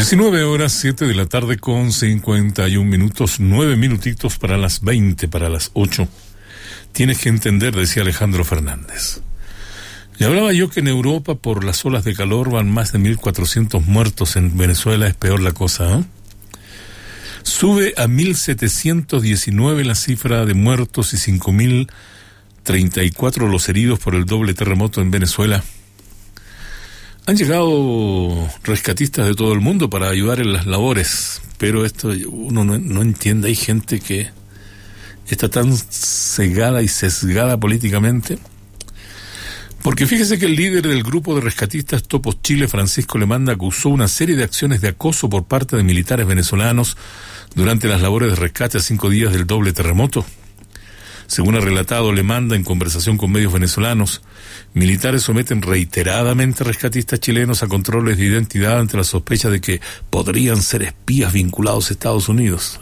19 horas, 7 de la tarde con 51 minutos, 9 minutitos para las 20, para las 8. Tienes que entender, decía Alejandro Fernández. Le hablaba yo que en Europa por las olas de calor van más de 1.400 muertos. En Venezuela es peor la cosa, ¿eh? Sube a 1.719 la cifra de muertos y 5.034 los heridos por el doble terremoto en Venezuela. Han llegado rescatistas de todo el mundo para ayudar en las labores, pero esto uno no entiende. Hay gente que está tan cegada y sesgada políticamente. Porque fíjese que el líder del grupo de rescatistas Topos Chile, Francisco Lemanda, acusó una serie de acciones de acoso por parte de militares venezolanos durante las labores de rescate a 5 días del doble terremoto. Según ha relatado Lemanda en conversación con medios venezolanos, militares someten reiteradamente a rescatistas chilenos a controles de identidad ante la sospecha de que podrían ser espías vinculados a Estados Unidos.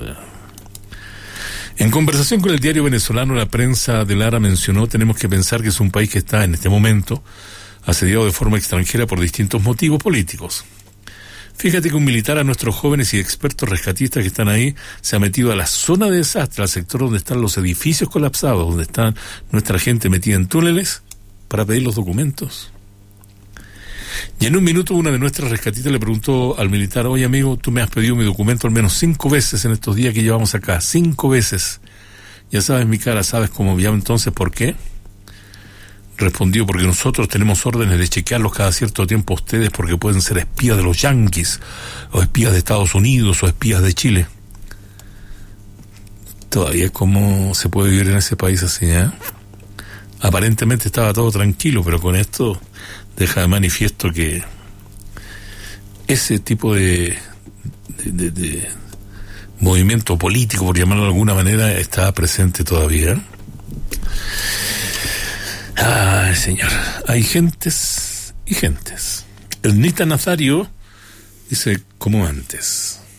En conversación con el diario venezolano La Prensa de Lara mencionó: tenemos que pensar que es un país que está en este momento asediado de forma extranjera por distintos motivos políticos. Fíjate que un militar a nuestros jóvenes y expertos rescatistas que están ahí se ha metido a la zona de desastre, al sector donde están los edificios colapsados, donde está nuestra gente metida en túneles, para pedir los documentos. Y en un minuto una de nuestras rescatistas le preguntó al militar: oye amigo, tú me has pedido mi documento al menos 5 veces en estos días que llevamos acá, 5 veces. Ya sabes mi cara, ¿sabes cómo me llamo entonces? ¿Por qué? Respondió: porque nosotros tenemos órdenes de chequearlos cada cierto tiempo a ustedes porque pueden ser espías de los yanquis, o espías de Estados Unidos, o espías de Chile. Todavía cómo se puede vivir en ese país así, ¿eh? Aparentemente estaba todo tranquilo, pero con esto deja de manifiesto que ese tipo de movimiento político, por llamarlo de alguna manera, está presente todavía. Ay, señor, hay gentes y gentes. El Nita Nazario dice: como antes.